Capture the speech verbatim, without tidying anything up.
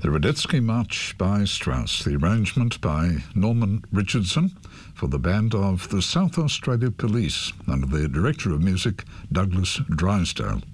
The Radetzky March by Strauss, the arrangement by Norman Richardson for the band of the South Australia Police under their Director of Music, Douglas Drysdale.